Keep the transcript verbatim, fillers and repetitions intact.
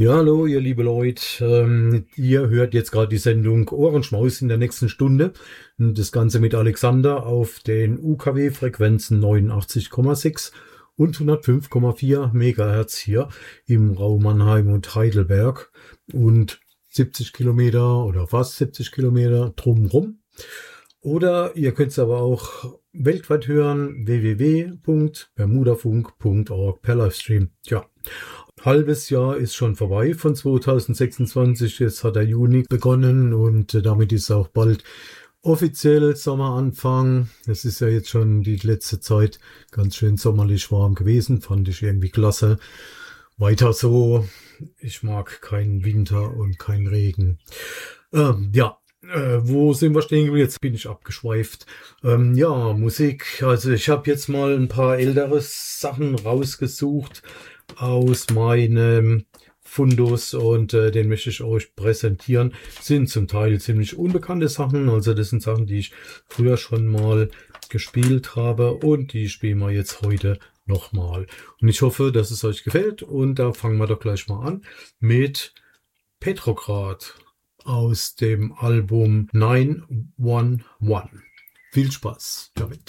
Ja, hallo, ihr liebe Leute. Ähm, ihr hört jetzt gerade die Sendung Ohrenschmaus in der nächsten Stunde. Und das Ganze mit Alexander auf den U K W-Frequenzen neunundachtzig Komma sechs und hundertfünf Komma vier Megahertz hier im Raum Mannheim und Heidelberg und siebzig Kilometer oder fast siebzig Kilometer drumrum. Oder ihr könnt es aber auch weltweit hören, w w w punkt bermudafunk punkt org per Livestream. Tja. Halbes Jahr ist schon vorbei von zweitausendsechsundzwanzig. Jetzt hat der Juni begonnen und äh, damit ist auch bald offiziell Sommeranfang. Es ist ja jetzt schon die letzte Zeit ganz schön sommerlich warm gewesen. Fand ich irgendwie klasse. Weiter so. Ich mag keinen Winter und keinen Regen. Ähm, ja. Äh, wo sind wir stehen geblieben? Jetzt bin ich abgeschweift. Ähm, ja, Musik. Also ich habe jetzt mal ein paar ältere Sachen rausgesucht aus meinem Fundus und äh, den möchte ich euch präsentieren. Sind zum Teil ziemlich unbekannte Sachen. Also das sind Sachen, die ich früher schon mal gespielt habe und die spielen wir jetzt heute nochmal. Und ich hoffe, dass es euch gefällt und da fangen wir doch gleich mal an mit Petrograd aus dem Album neun eins eins. Viel Spaß damit.